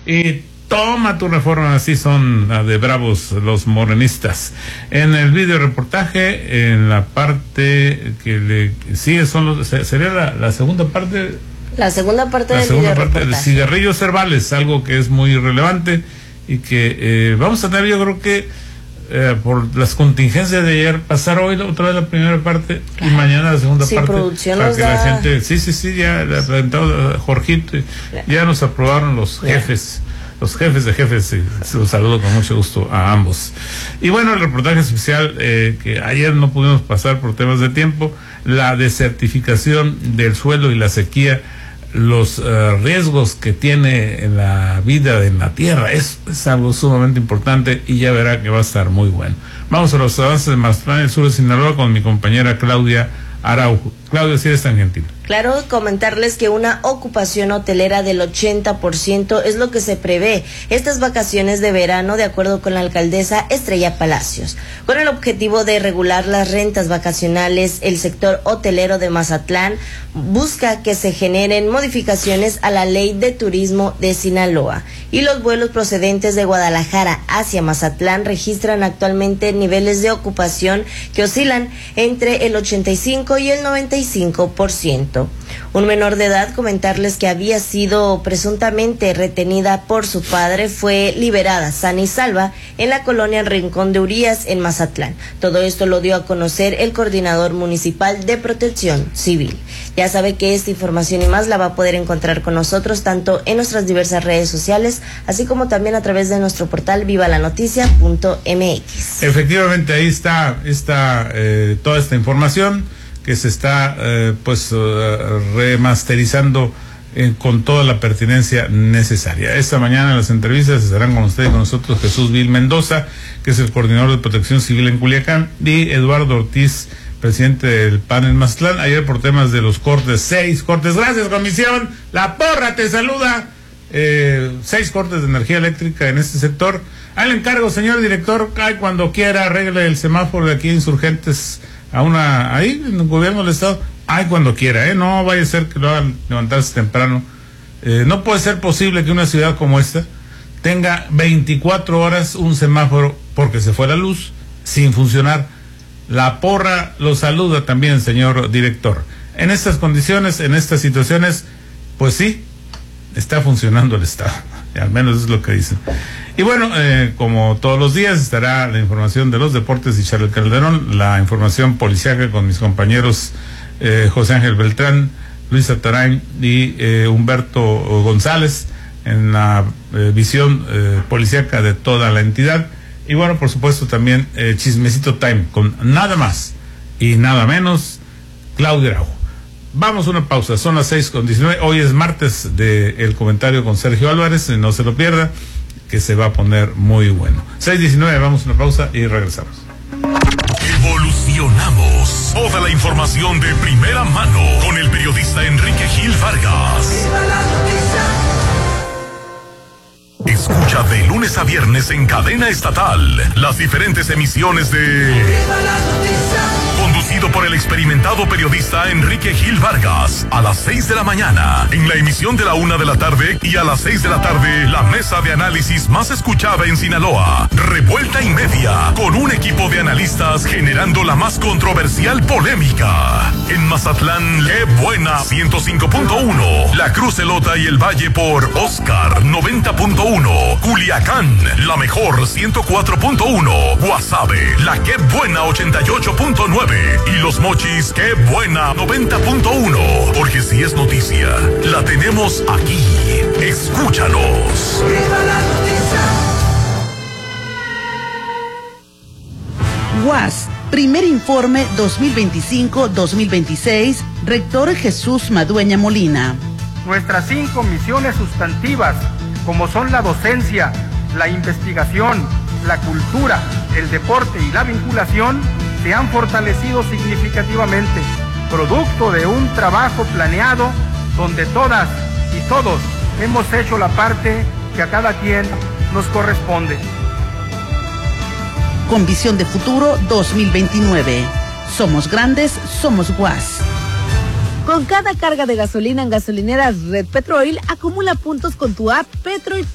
y toma tu reforma. Así son de bravos los morenistas. En el video reportaje, en la parte que le sigue, sería la segunda parte. La segunda parte del video reportaje. De cigarrillos herbales, algo que es muy relevante y que vamos a tener, yo creo que por las contingencias de ayer, pasar hoy otra vez la primera parte y mañana la segunda parte. Producción para nos que da... la gente, ya le ha presentado Jorgito, ya nos aprobaron los jefes. Los jefes de jefes, se los saludo con mucho gusto a ambos. Y bueno, el reportaje especial que ayer no pudimos pasar por temas de tiempo, la desertificación del suelo y la sequía, los riesgos que tiene en la vida en la tierra, es algo sumamente importante y ya verá que va a estar muy bueno. Vamos a los avances de Mazatlán, el sur de Sinaloa, con mi compañera Claudia Araujo. Claudia, si eres tan gentil. Claro, comentarles que una ocupación hotelera del 80% es lo que se prevé estas vacaciones de verano, de acuerdo con la alcaldesa Estrella Palacios. Con el objetivo de regular las rentas vacacionales, el sector hotelero de Mazatlán busca que se generen modificaciones a la ley de turismo de Sinaloa. Y los vuelos procedentes de Guadalajara hacia Mazatlán registran actualmente niveles de ocupación que oscilan entre el 85 y el 95%. Un menor de edad, comentarles que había sido presuntamente retenida por su padre, fue liberada sana y salva en la colonia Rincón de Urías, en Mazatlán. Todo esto lo dio a conocer el coordinador municipal de Protección Civil. Ya sabe que esta información y más la va a poder encontrar con nosotros tanto en nuestras diversas redes sociales, así como también a través de nuestro portal vivalanoticia.mx. Efectivamente, ahí está toda esta información que se está remasterizando con toda la pertinencia necesaria. Esta mañana las entrevistas estarán con usted y con nosotros Jesús Vil Mendoza, que es el coordinador de Protección Civil en Culiacán, y Eduardo Ortiz, presidente del PAN en Mazatlán. Ayer por temas de los cortes, 6 cortes. Gracias, comisión. La porra te saluda. 6 cortes de energía eléctrica en este sector. Ahí le encargo, señor director, cuando quiera arregle el semáforo de aquí Insurgentes ahí en el gobierno del estado, cuando quiera, no vaya a ser que lo hagan levantarse temprano. No puede ser posible que una ciudad como esta tenga 24 horas un semáforo porque se fue la luz sin funcionar. La porra lo saluda también, señor director. En estas condiciones, en estas situaciones, pues sí, está funcionando el estado, al menos es lo que dicen. Y bueno, como todos los días estará la información de los deportes y Charles Calderón, la información policíaca con mis compañeros José Ángel Beltrán, Luis Atarain y Humberto González en la visión policíaca de toda la entidad. Y bueno, por supuesto también Chismecito Time con nada más y nada menos Claudia Araujo. Vamos a una pausa, son las 6:19. Hoy es martes de El Comentario con Sergio Álvarez, no se lo pierda, que se va a poner muy bueno. 6:19, vamos a una pausa y regresamos. Evolucionamos. Toda la información de primera mano con el periodista Enrique Gil Vargas. Escucha de lunes a viernes en cadena estatal las diferentes emisiones de conducido por el experimentado periodista Enrique Gil Vargas, a las 6 de la mañana, en la emisión de la 1 de la tarde, y a las 6 de la tarde, la mesa de análisis más escuchada en Sinaloa, Revuelta y Media, con un equipo de analistas generando la más controversial polémica. En Mazatlán, qué buena 105.1, La Cruz Elota y el Valle por Oscar 90.1, Culiacán, la mejor 104.1, Guasave, la qué buena 88.9 y Los Mochis, qué buena 90.1, porque si es noticia, la tenemos aquí. Escúchanos. ¡Viva la noticia! UAS, primer informe 2025-2026, rector Jesús Madueña Molina. Nuestras 5 misiones sustantivas, como son la docencia, la investigación, la cultura, el deporte y la vinculación, se han fortalecido significativamente, producto de un trabajo planeado donde todas y todos hemos hecho la parte que a cada quien nos corresponde. Con visión de futuro 2029. Somos grandes, somos UAS. Con cada carga de gasolina en gasolineras Red Petrol, acumula puntos con tu app Petro